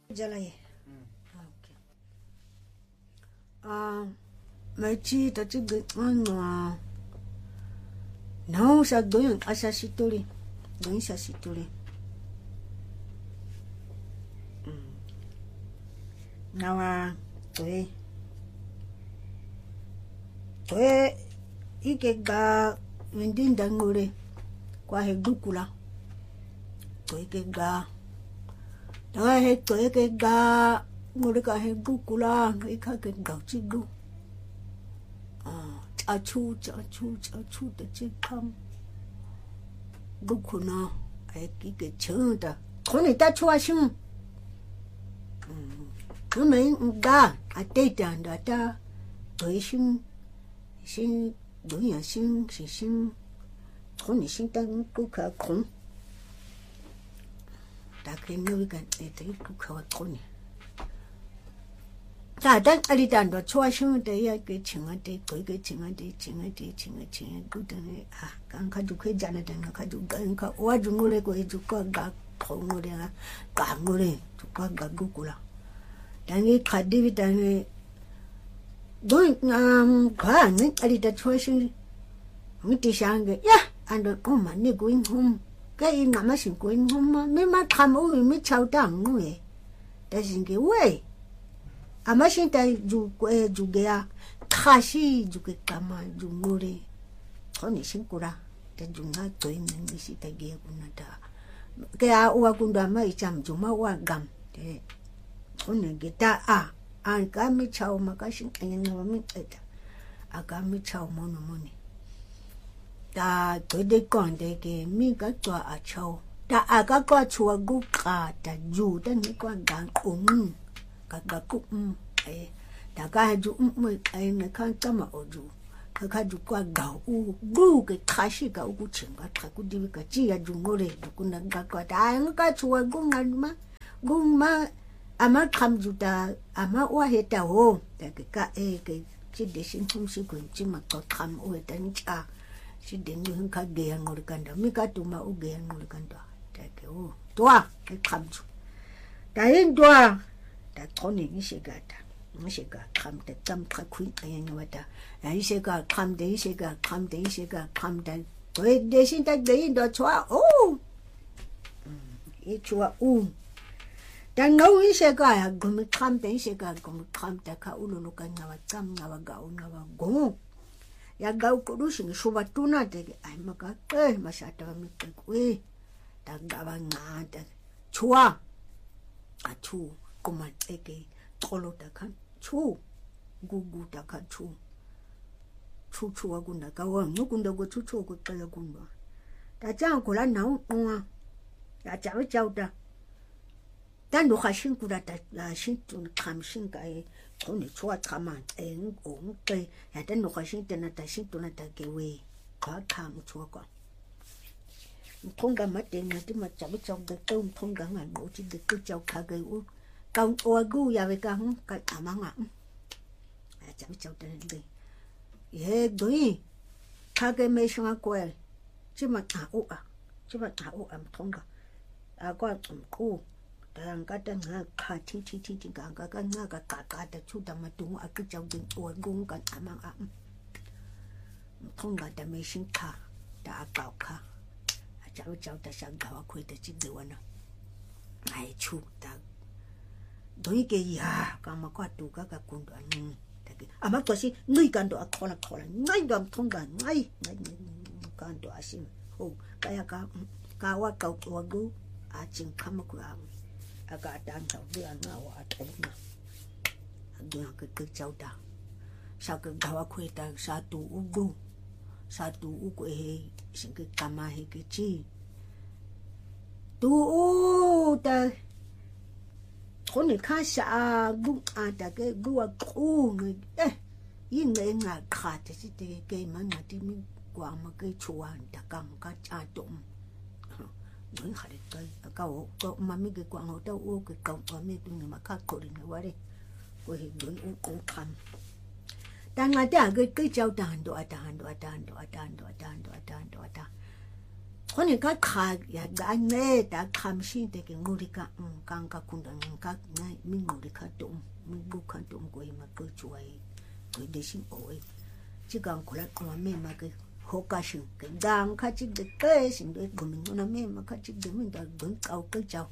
Jalai. Okay. Mai chi ta chi ge no. No sa doing asasitori. Doing sasitori. Nawa toe. Toe ike ga windinda ngore kwa he dukula. Toe ke ga đó hết tuổi cái ga ngồi cái hết gu cula cái khác cái gạo chi gu cha chu để chơi cam gu kuna ai cái chữ đó con này ta chua xung nó mấy ga à tây đàn đó ta tuổi sinh tuổi nhà sinh con này sinh tăng gu cả khủng ta cái nơi cái để thấy cũng khó khăn ta đang ở đây đàn đó chua xung đấy cái chuyện ở đây cái chuyện ở đây cũng đấy càng khá được cái dân này khá được càng khá quá chúng tôi cái chúng tôi gạt không người à cả người chúng tôi gạt google là đang cái khá đi đang cái đối khá nên ở đây chua xung mình đi sang cái anh đó có mà nếu going home cái ngắm mà xin quên không mà mấy má tham ô mấy cháu đảng người ta xin cái way mà xin ta dù cái khá gì dù cái cam dù ngồi thôi nên xin cura ta dù ngay tuổi mình xin ta ghé cũng nada cái oa cũng đã mấy chăm dù mà oa gam thế thôi nên cái ta anh cái mấy cháu mà cái xin anh nó mình ta cái mấy cháu món ta tôi để con để cái mình cái cho cháu ta cái con chua gu cả ta dù ta những con gan cái cũng ta cái dù mới cái này khăn ta mà ở dù cái dù qua gạo gu cái khai sĩ gạo gu chừng cái cũng đi cái chỉ là dù ngồi đấy cũng là cái ta cái chua gu mà mà tham dù ta mà oa hết ta ho cái chỉ để xin không xin quyền chỉ mà có tham oa ta cha si đến như các ghé ngồiกันđó mi cả tụi mà u ghé ngồiกันđó tại kiểu tua cái khăm chú tại hiện tua tại thôn này sẽ gạt khăm tại tâm khắc khuyên cái như vậy đó ấy sẽ gạt khăm đấy sẽ gạt khăm tại tôi để xin tại để đó chua ít chua đang nấu ít sẽ gạt gồm khăm đấy sẽ gạt gồm khăm tại cả u lô cái nào chăm nào gạo nào gồm ya gau kudusin subatuna de ai maka mà sa ta mi ku ta ga ba nga ta chua chu kuma eke tolo ta kan chu gugu ta kan chu agunda ka wa ngukunda go chu ko ta agunda ta chang ko la nau ngwa ya cha ba chau ta dan do khashin ku da ta la shin tun kham shin ka con này chua chăm mà em cũng cây, nhà tên nó khai sinh tên là tài sinh tụi nó tài kêu về, có tham chua con, không cả mất tiền mà chứ mà chả biết trong cái tôm không cả ngàn bộ chỉ được cái châu cả cái u, con oa gu ya về cả không cái mang ngạn, chả biết trong tên gì, ye đôi, cả cái mấy sang quay, chứ mà không cả, qua cu đang cái đang khá chi cái nga cả ta chú ta mà đúng cái cháu đừng uốn gung cái mang không cả ta mấy sinh khá ta bảo khá cháu ta sang gạo khuya ta chỉ được nó ai chú ta đối cái gì cả mà qua tụ các quân đoàn mà có gì người can đó khó là ngay đầm thông cả ngay can đó xin cái wa cậu uốn gu chính khăm mà agak dan tau dia ngawa atau dia ke jauh dah sa ke gawa ku ta satu ugu sing ke kama he ke chi tu ta con này khá sa gu ta ke gu ku ngai yin ngai nga kha te si te ke man na ti mi kwa ma ke chuan ta kam ka cha tum đối khá đấy câu mà mấy cái quảng hồ đâu u cái câu mà mấy tụi mà khác cổ đình quá đi của hình đối u cố khăn đang là cái cháu đàn đồ khone ka kha ya ganceda khamshinte ke ngulika kanka kunda nka mingulika tom mbuka tom ko imakochwa deshin owe chikankula kwa mema ke hokashin ke dang ka chik de keshin de gumina mema ka chik de minda gun kau ke chao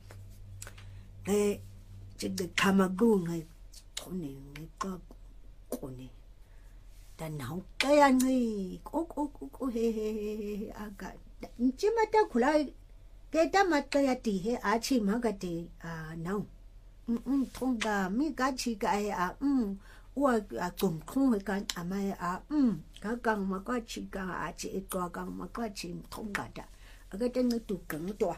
chik de kamagu ngai khone ngai ka khone ta nau kaya ngai ko he aga chimata khula ke ta matka ya ti he achi magate nau thonga mi ka chi ka a wa chung khong ka amai ka kang ma ka chi ka a chi ko kang ma ka chi thonga da aga ten tu kang to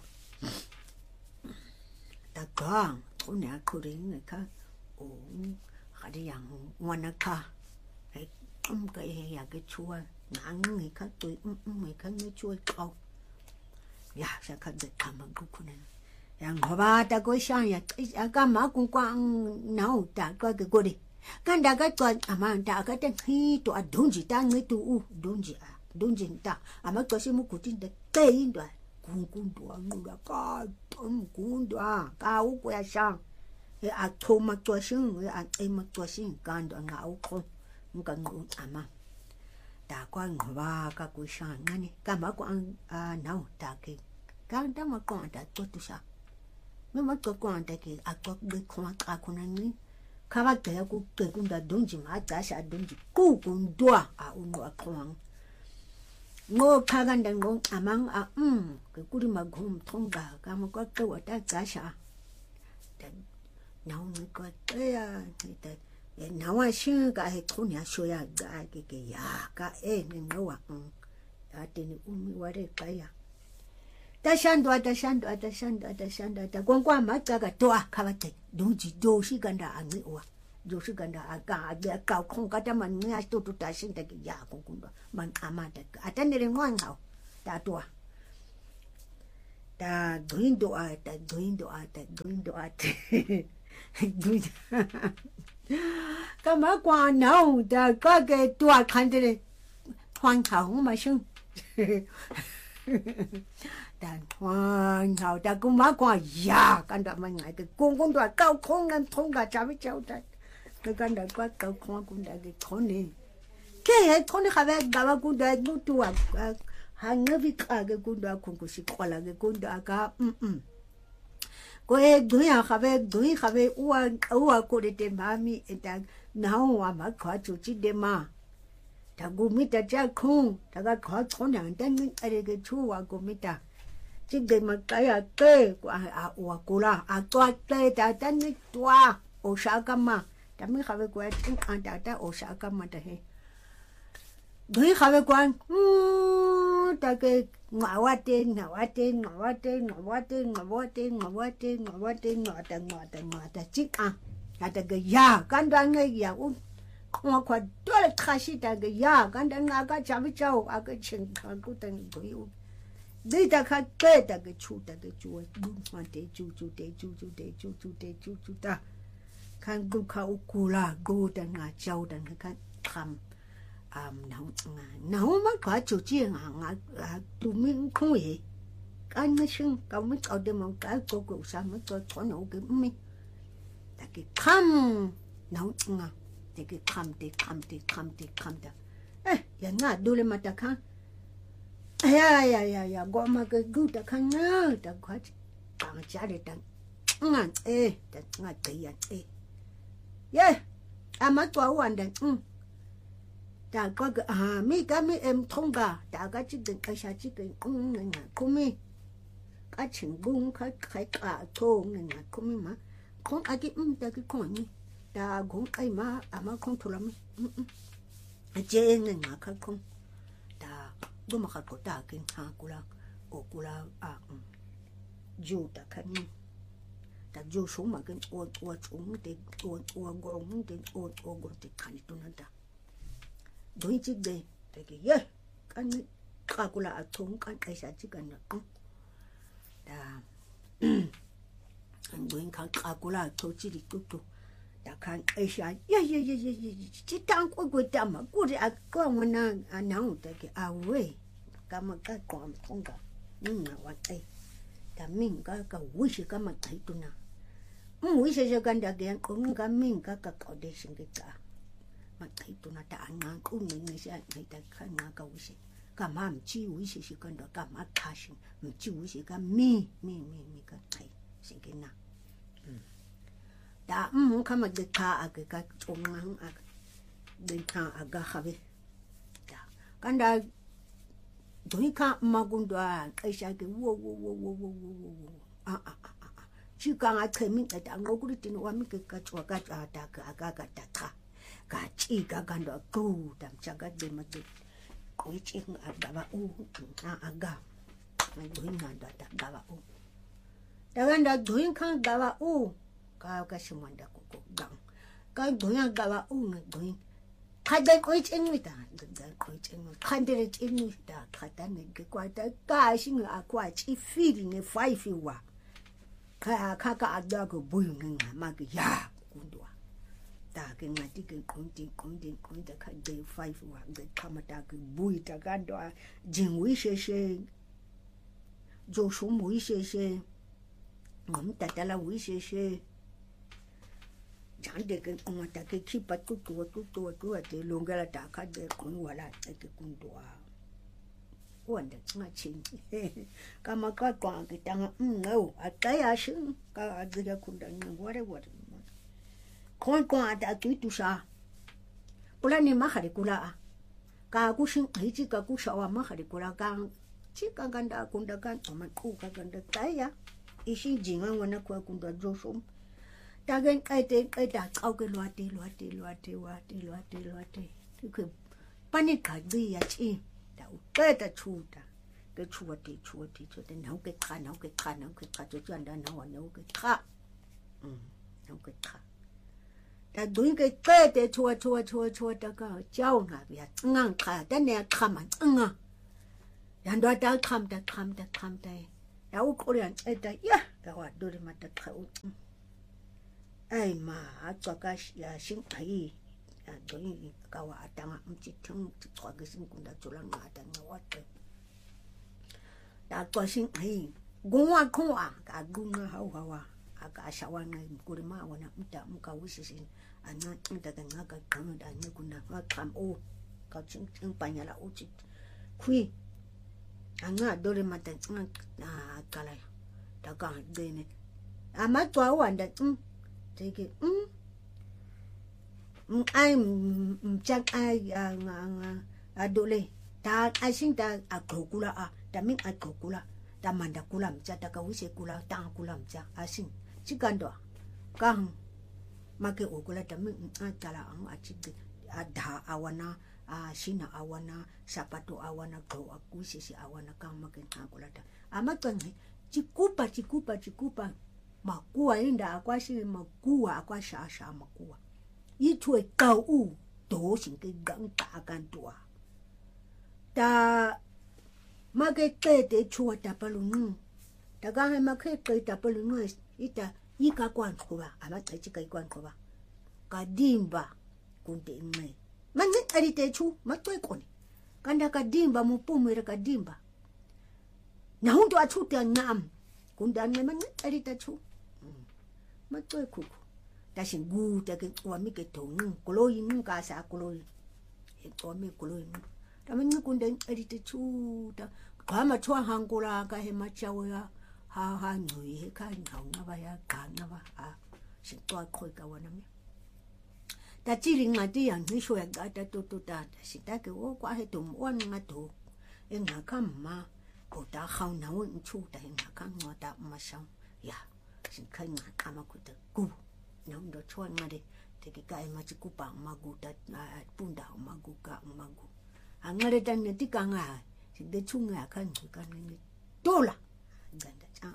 ta ka thona khuring ka o khadi yang wana ka ka ya cái chua ngang người khác tôi người khác mới chua câu ya sẽ khác được tham bằng cũng này yang hoa ta có sang ya cái má cũng quăng nấu ta có cái cô đi kan da cái tuan ama ta cái tên hi to adun ji ta ngai tu dun ji ta ama to si mu ku tin de tei ndo kun do ngu da ka tom kun do ka u ko ya sang e a to ma to shin e a ma to shin kan do ngau ko nga ngu ama ta quan hoa ka ku sang ngani ka ma ko nau ta ke kan ta ma ko ta to sa me ma to ko ta ke a ko be ko ka ko na ni ka ba te ku te ku da donji ma ta sha donji ku kun do a u no a ko ngo ka gan da ngo amang ke ku ri ma gum thong ga ka ma ko to ta ta sha nau ni ko te ya te nawa shin ka he thonya shoya ga ke ya ka ni nawa ate ni umi ware kaya ta shando ta kwa ma ka to ka ba te donji do shi ganda ani wa do shi ganda aga ka khong ka ta man ni a to ta shin ta ke ya ko kun man ama ta ata ni ren wan hao ta to ta doing do a kama kwa nau da ka ke tua khan de hoang thao ma shung dan hoang thao da ku ma kwa ya kan da man ngai ke kong da cao khong nan thong ga cha bi chau da ke kan da kwa cao khong kun da ke khon ni ke he khon ni khabe ga ba ku da bu tua ha ngavi ka ke ku da khong ku shi kwala ke ku da ka ko e duya khabe uwa ko de mami eta nao wa ma kha chu chi de ma ta gu mi ta cha khong ta ga kha chon yang dan ni are ke chu wa gu mi ta chi de ma ka ya ke kwa a uwa ko la a to te ta dan ni twa o sha ka ma ta mi khabe ko tin an ta o sha ka ma ta he dui khabe kwa ta ke ngawate ngawate chika ata ga ya kan da ngai ya u kwa dole khashi ta ga ya kan da nga ga chabi chao a ga chen ka ku tan dui u dei ta kha ke ta ga chu ta ga chu du ma te chu ta kan gu kha u kula gu ta nga chao ta ka tham nấu mà có chủ chiên tụi mình không vậy anh mới sinh cậu mới cậu để mong cái cô sao mới cho thổi nấu cái mình tại cái khăm nấu thì cái khăm đó giờ ngã đôi lên mặt ta khăn ya gọi mà cái gu ta khăn nữa ta có càng trả để ta ngã ta ngã tiền mà tôi hoàn thành ta có cái mi em thông cả ta có chỉ cần cái sao chỉ cần này nè không mi cái chuyện buông cái cả thôn này nè không mi mà không ai cái ta cái con này ta cũng cái mà không thua lắm chế này nè không ta đúng mà cái ta cái cula dù ta cái ta dù xuống mà cái ô xuống thì ô gồm thì ô gồm thì khăn itu nanti doi chik de te ke ye kan ka kula athong kan kaisa chik kan da an doi kan ka kula to chi ri tu da kan kaisa ye chi tang ko ta ma ku ri a ko wana anang te ke a we ka ma ka ko thong ka Wate. Ta minga ka wish ka mataituna. Wishes a ganda again, Kunga minga ka audition guitar. Mataituna ta angan kung is at night that Kanaka wish. Kamam chi wishes you can do come a cashing. Mchi wish you can me can take. Sinking now. Da come at the car I got on the car I got have it. Kanda Doika Magunda, I shall go whoa. She can't tell me that I'm not good in one make a catch or got a taka. Gachi gaganda good, I'm chagat de madu. Quitching a gava aga. I'm doing that gava. The one that doing can't gava Kawashimanda cook down. Can't doing gava doing. Had they quit in with that, the quit in with candidate in with that, Katanic, quite a gashing a quite a feeding a 5 you were. Kaka a dog of booming a mag ya, Gundua. Dark and I think a counting, the cat day 5 1, the Kamatak, Buita Gandua, Jim wishes, Joshua wishes, Tatala wishes. Jandek on attack keep a good to a longer attack at the Kunwala at the Kundua. One that's not changed. Kamaka Tanga, no, a Tayashin, Kadia Kundan, whatever. Conqua at Kitusha Pulani Maharikula Kakushin, Hichika Kusha or Maharikula Gang, Chika Ganda Kundagan, or Makuka Ganda Taya. Is she Jinga when a Kwakunda Joshum? Tagan I take a dark lotte. You could panic at thee at him. That better tutor. Get chewati, then how get can, how get you and now no get cut. No get cut. That doing get better to a girl, Joan, we had Nanka, then they come and and that come. That would call and say that, yeah, that was doing at the crowd. Ay ma atwakash ya shinkai doing kawa atanga mchitung twagisin kunda tulanga atanga wate da twashin ai gunwa kunwa ka gunga hawa aka shawana mkurima wana mta muka wishisin ana mta ngaka kanga nyekuna makam o ka ching panyala uchi kui anga dole mata na kala daga dene amatwa wanda take it. I'm Jack Adole. That I think that a crocula, that mean a crocula, that mandaculam, Jataka Wishekula, Tankulam, I sing. Chicando. Gang Make Okula, the mean Antala, Ada Awana, Shina Awana, Sapato Awana, go up, wishes Awana, come make Tankulata. Amakan, Chikupa. Makua inda akwashi makua akwasha makua itwe kau do sinke ganta akantua ta makete te chua tapalunu ta gahe makete tapalunu ita ika kwankuba amatsachi kai kwankuba kadimba kunte ngai manje arite chu matwe koni kanda kadimba mupumira kadimba na hundu achuta ngam kundane manje arite chu matwe kuku tashin gu ta ke wa mi ke tong koloi nu ka sa koloi e to me koloi nu ta me nu kunde edite chu ta ka ma chwa hangula ka he ma chawo ya ha ngui he ka ngau na ba ya ka na ba a shi to khoi ka wana me ta chi ring ma ti yang ni shwe ga ta to ta shi ta ke wo kwa he tum wan nga to e nga ka ma ko ta khau na won chu ta nga ka ngo ta ma shang ya sin kai nga kama kuta ku nyam do chwan ngade te ki kai ma chikupa magu ta punda magu ka magu angare tan ne tikanga si de chunga kan ni dola ganda cha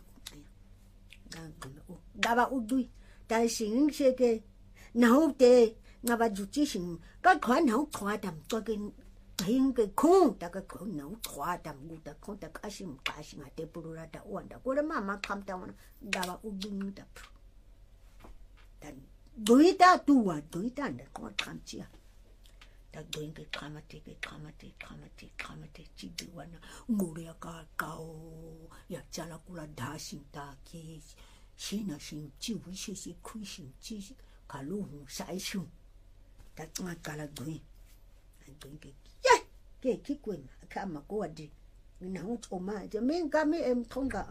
gaba udui ta sing sheke na ho te nga ba ju chi sing ka khwan hau khwa dam to ke hin ke khong ta ka khong na khwa dam gu ta khong ta ka sim te purura ta wanda ko mama kam ta wana gaba udui ta dan doita tua doita nda ko kam chia ta doing ke khamate chidi wana ngure ka kao ya chala kula dashin ta ke shina shin ji wi shi kui shin ji ka lu hu sai shu ta nga kala doing ke ye ke ki ka ma ko adi na hu to ma je men ka mi em thonga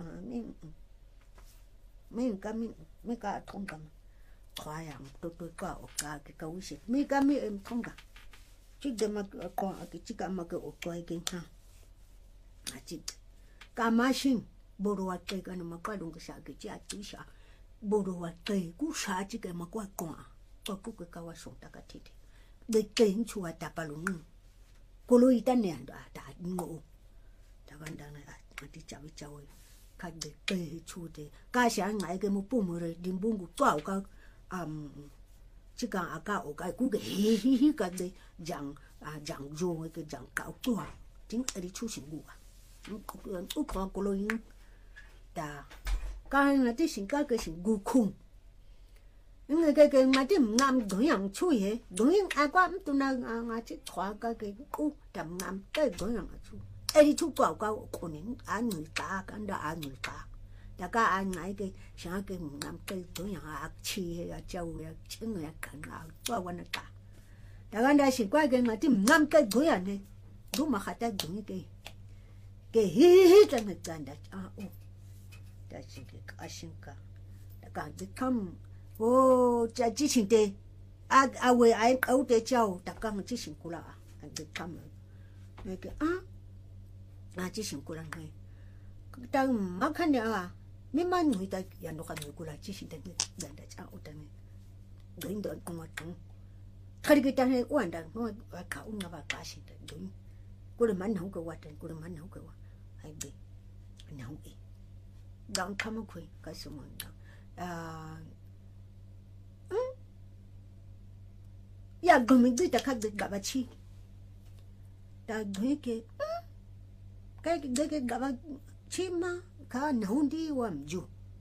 men ka mi ka thonga khoyang to ka o ka ke ka wi shi mi ka mi em thonga chik de ma ko ke chika ma ke o ko ke ha a chik ka ma shin boro wa ke ka na ma ka dong sha ke cha tu sha boro wa ke ku sha chi ke ma ko ko ku ka wa so ta ka ti de ke chu wa ta pa lu ko lo ita ne anda ta ngo ta ban da na ti cha wi cha wi ka de ke chu de ka sha ngai ke mo pu mo re dim bung ku twa ka chỉ cần cả ở cái cú cái hí cái đấy chẳng rồi cái chẳng cạo tua chính ở đi chú sinh ngủ úc khó cô lôi ta cái là tí sinh cái sinh ngủ khung những cái mà tí ngam đối tượng chui hết đối tượng ai qua tụi nó ngà chỉ thoa cái cú chậm ngam cái đối tượng chui ở đi chú tua cái cô nín anh người ta cái đó anh người ta大家按奶嘅想嘅唔啱嘅都人啊黐啊周啊清啊近啊再揾一打大家但係怪嘅我啲唔啱嘅嗰人咧都冇下得種嘅真係真係啊哦但係嘅阿先噶大家啲咁哦就之前嘅啊為愛歐嘅州大家之前過啦啲咁那個啊之前過啦係但唔啱看嘅啊memang kita yang dokan gula cisi dan dah cakap utan ni, doing doan kumatong. Kali kita ni uan dah, kau ngapa kasih dah doing. Gula mana hau kau watan, gula mana hau kau, hai be, mana hau gang kamu kui kasih mana. Ya goming tu tak ada gabaci. Tak doing ke, ke gabaci mah. Ka naundi wa mju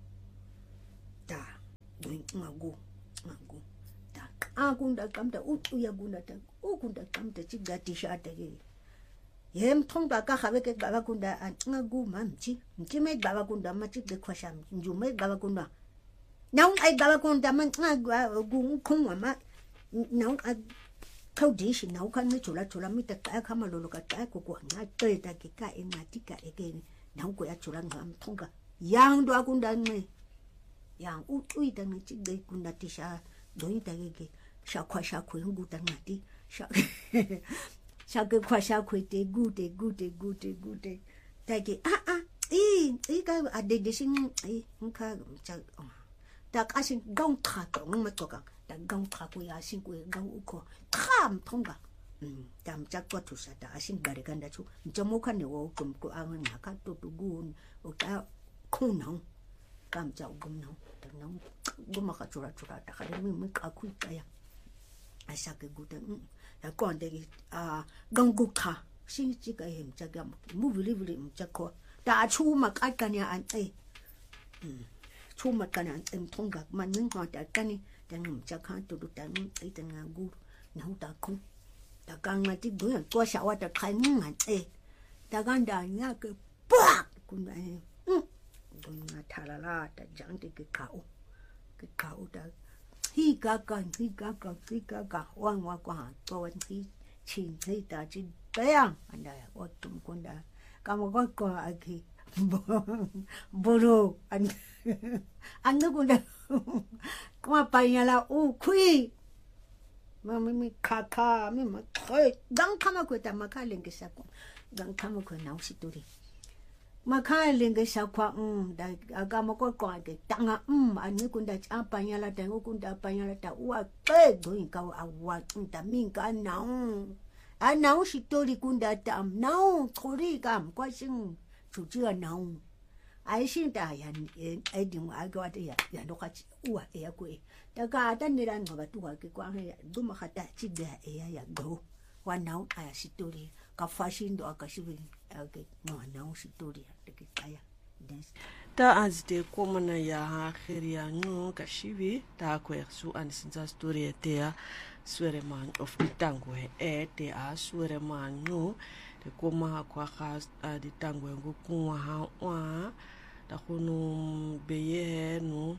ta doing ngagu ta agunda kamta utu ya gunda ta ugunda kamta chiga tisha ta ge yem thongba ka khabe ke baba gunda ngagu mamchi me baba gunda ma chig de khwasha nju me baba gunda naung ai baba gunda man ngagu gu khong wa ma naung a khau di shi nau kan me chula mi ta ka kha ma lo ka ta ko nga te ta ke ka e ma ti ka e ke nau ko ya chula ngam thonga yang do akunda ne yang utui ta ne chi de kunda ti sha doi ta ge sha khwa ngu ta ngati sha ke khwa sha khwe te gu te ta ge ka a de sing ka cha ta ka sing gong kha ko ma to ka ta gong kha ko ya sing ko gong ko tham thonga tam chắc có thủ sa ta xin gari kan da chu chomo kan ne wo kum ko ang na ka to gun o ta khung nong kam chau gum nong ta nong gum ma ka chura ta ka mi ka khu ta ya a sa ke gu ta ya kon de gong gu kha si chi ka hem cha gam mu vili cha ko ta chu ma ka kan ya an chu ma kan an em thong ga man ning ha ta kan ni ta ngum cha kha to ta ni ai ta nga gu na hu ta khung ta gang na ti do tua sha wa ta khai ngan ta gan da nya ke pa kun da kun na tha la ta jang ti ke khau da hi ga wang wa kwa to wan ti chin ti ta chi bang anda wa tum kun da ka mo ko a ki boro an kun da kuma pa nya la u kui mi kaka mi ma khoi gang kama ko ta maka lenge sa ko gang kama ko na usi turi maka lenge sa kwa da aga ma ko ke tanga ani kun da apa nya la da kun da apa nya la ta wa pe do in ka wa ta min ka na ana usi turi kun da ta na khori kam kwa sing chu chi na ai xin ta yan ai ding ai ga ta ya do ka wa e ko ta ga ta ni ran ga tu ga ke kwa ya du ma khata chi da e ya go wa nau ai si tori ka fa xin do ka shi ke no nau si tori ta ke kaya ta azde komana ya ha khiria no ka shibi ta ko su an sinza story te ya swere man of ditango te a swere man no te koma kwa ga ditango go kunwa ha wa da khunu beye no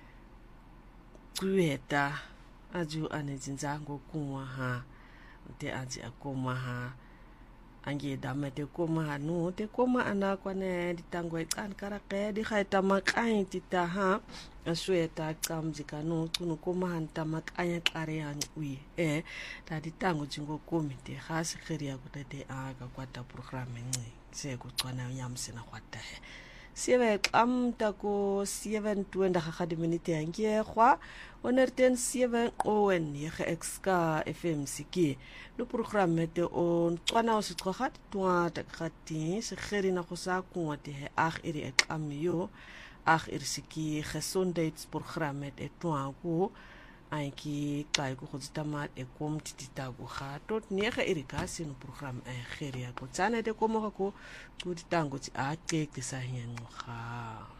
kueta aju anezinza go kunwa ha te aji akoma ha ange dame te koma no te koma ana kwane ditango an karake di khaita makai tita ha asweta kamjika no tunu koma hanta makanya klare han ui ta ditango jingo komite khasi khiria kutete aga kwata programme ngi se kucwana nyamsena kwata sieve ta ko 7:20 ga di minute angie khwa onerten 7 owen ye exka fm siki lo programme te on tswana o se tloga twa ta khati se khiri na go sa kwa te ag iri ekamiyo ag iri siki gesondheidsprogramme te twa ko aiki kai ko go tsama e kom titita go ga tot 9 iri ka se no program e khiri ya ko tsana te komo ko ditango tsi a ke sa hien ga